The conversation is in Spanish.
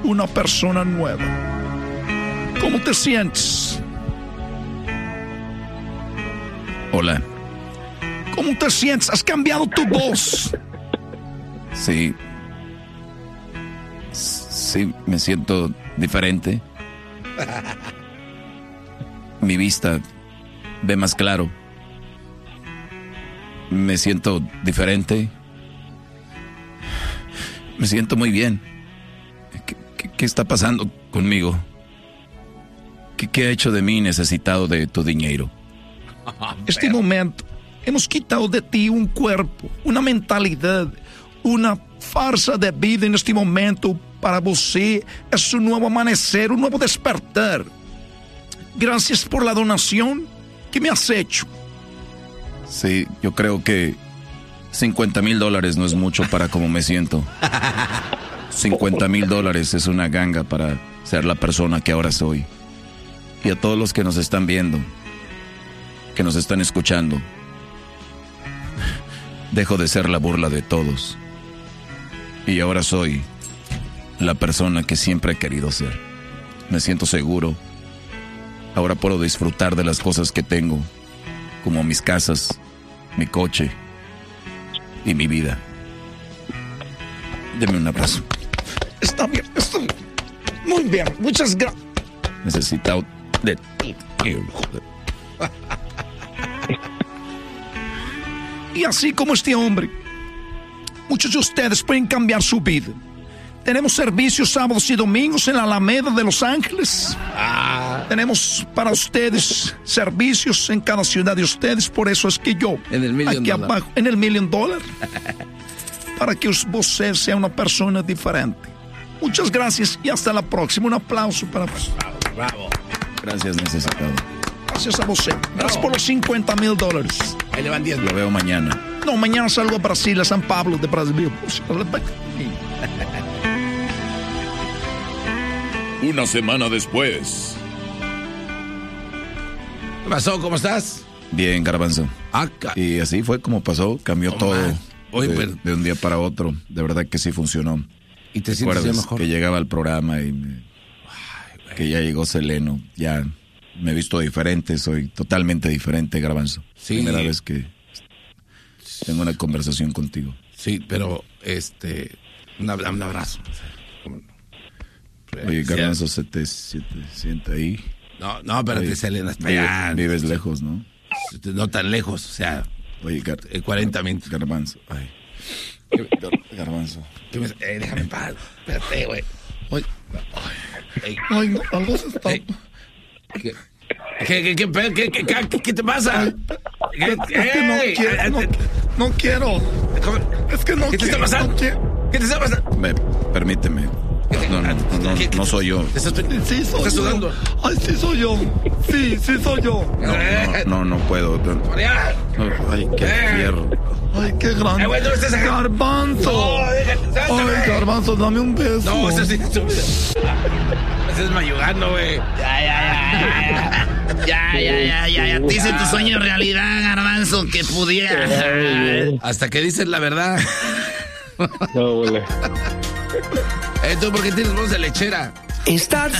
una persona nueva. ¿Cómo te sientes? Hola. ¿Cómo te sientes? ¿Has cambiado tu voz? Sí. Sí, me siento diferente. Mi vista ve más claro. Me siento diferente. Me siento muy bien. ¿Qué está pasando conmigo? ¿Qué ha hecho de mí necesitado de tu dinero? Este momento, hemos quitado de ti un cuerpo, una mentalidad, una farsa de vida en este momento. Para você es un nuevo amanecer, un nuevo despertar. Gracias por la donación que me has hecho. Sí, yo creo que $50,000 no es mucho para cómo me siento. $50,000 es una ganga para ser la persona que ahora soy. Y a todos los que nos están viendo, que nos están escuchando, dejo de ser la burla de todos. Y ahora soy la persona que siempre he querido ser. Me siento seguro. Ahora puedo disfrutar de las cosas que tengo, como mis casas, mi coche y mi vida. Deme un abrazo. Está bien, está muy bien. Muchas gracias. Necesito de ti. Y así como este hombre, muchos de ustedes pueden cambiar su vida. Tenemos servicios sábados y domingos en la Alameda de Los Ángeles. Tenemos para ustedes servicios en cada ciudad de ustedes. Por eso es que yo, en el $1 million, aquí abajo, en el $1 million, para que usted sea una persona diferente. Muchas gracias y hasta la próxima. Un aplauso para vos. Bravo. Gracias, necesitado. Gracias a vos. Gracias por los $50,000. Ahí le van 10. Lo veo mañana. No, mañana salgo a Brasil, a San Pablo de Brasil. Una semana después. ¿Qué pasó? ¿Cómo estás? Bien, Garbanzo. Y así fue como pasó, cambió todo de un día para otro. De verdad que sí funcionó. ¿Y te sientes mejor? Que llegaba al programa y que ya llegó Seleno. Ya me he visto diferente, soy totalmente diferente, Garbanzo. Sí. Primera vez que tengo una conversación contigo. Sí, pero un abrazo. Oye, Garbanzo, se te sienta ahí. No, espérate, Selena, hasta allá. Vives lejos, ¿no? No tan lejos, o sea. Oye, 40 minutos. Garbanzo, ay. Garbanzo. Déjame en paz. Espérate, güey. Ay, no, algo se está... ¿Qué te pasa? Es que no quiero. Es que no quiero. ¿Qué te está pasando? ¿Qué te está pasando? Permíteme. No soy yo. Sí, soy yo. ¿Estás sudando? Ay, sí soy yo. Sí soy yo. No puedo. Ay, qué fierro. Ay, qué grande. Güey, no estés acá. Garbanzo. No, Ay, Garbanzo, dame un beso. No, eso sí. Estás mayugando, güey. Ya. Dice tu sueño realidad, Garbanzo, que pudiera. Hasta que dices la verdad. No, güey. ¿Tú por qué tienes voz de lechera? Estás